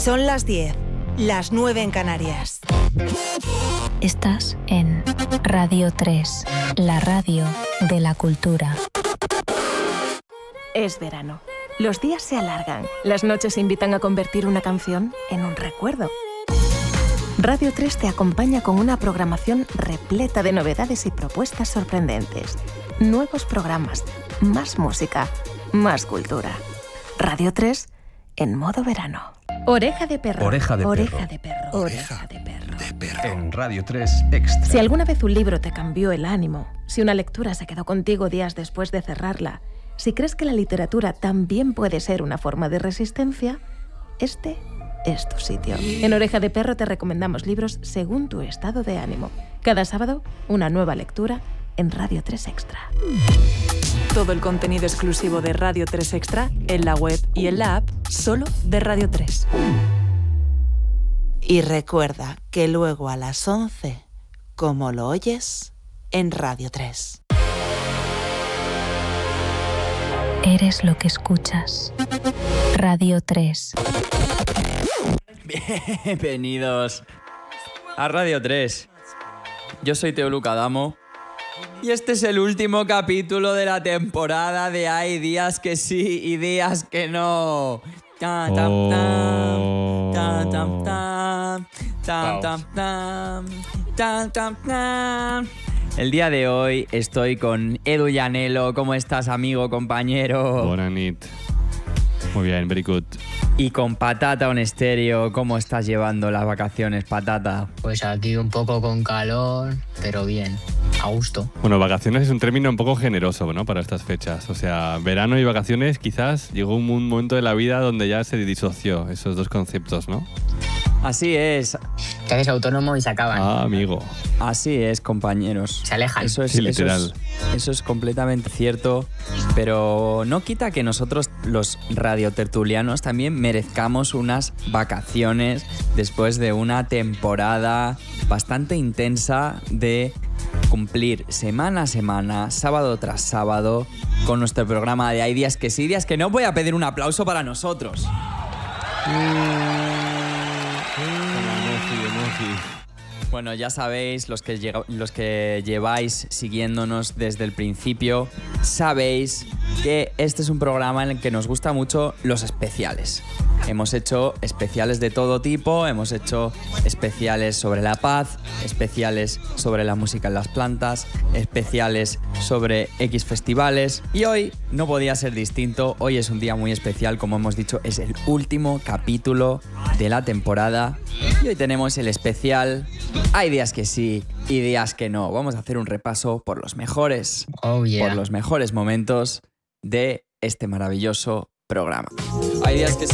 Son las 10, las 9 en Canarias. Estás en Radio 3, la radio de la cultura. Es verano. Los días se alargan. Las noches invitan a convertir una canción en un recuerdo. Radio 3 te acompaña con una programación repleta de novedades y propuestas sorprendentes. Nuevos programas, más música, más cultura. Radio 3 en modo verano. Oreja de perro. Oreja de perro. Oreja de perro. Oreja de perro. En Radio 3 Extra. Si alguna vez un libro te cambió el ánimo, si una lectura se quedó contigo días después de cerrarla, si crees que la literatura también puede ser una forma de resistencia, este es tu sitio. En Oreja de Perro te recomendamos libros según tu estado de ánimo. Cada sábado, una nueva lectura en Radio 3 Extra. Todo el contenido exclusivo de Radio 3 Extra en la web y en la app solo de Radio 3. Y recuerda que luego a las 11, como lo oyes, en Radio 3. Eres lo que escuchas. Radio 3. Bienvenidos a Radio 3. Yo soy Teo Luca Damo y este es el último capítulo de la temporada de Hay días que sí y días que no. Tan, tan, tan, tan, tan, tan, tan, tan, tan, tan, tan. El día de hoy estoy con Edu Llanelo. ¿Cómo estás, amigo, compañero? Bona nit. Muy bien, very good. Y con Patata on Estéreo, ¿cómo estás llevando las vacaciones, Patata? Pues aquí un poco con calor, pero bien, a gusto. Bueno, vacaciones es un término un poco generoso, ¿no? Para estas fechas. O sea, verano y vacaciones quizás llegó un momento de la vida donde ya se disoció esos dos conceptos, ¿no? Así es. Te haces autónomo y se acaban. Ah, amigo. Así es, compañeros. Se alejan. Eso es, sí, literal. Eso es completamente cierto, pero no quita que nosotros, los radiotertulianos, también merezcamos unas vacaciones después de una temporada bastante intensa de cumplir semana a semana, sábado tras sábado, con nuestro programa de Hay días que sí, días que no. Voy a pedir un aplauso para nosotros. Bueno, ya sabéis, los que lleváis siguiéndonos desde el principio, sabéis que este es un programa en el que nos gustan mucho los especiales. Hemos hecho especiales de todo tipo, hemos hecho especiales sobre la paz, especiales sobre la música en las plantas, especiales sobre X festivales, y hoy no podía ser distinto. Hoy es un día muy especial, como hemos dicho, es el último capítulo de la temporada y hoy tenemos el especial Hay días que sí y días que no. Vamos a hacer un repaso por los mejores, por los mejores momentos de este maravilloso programa. Hay días que sí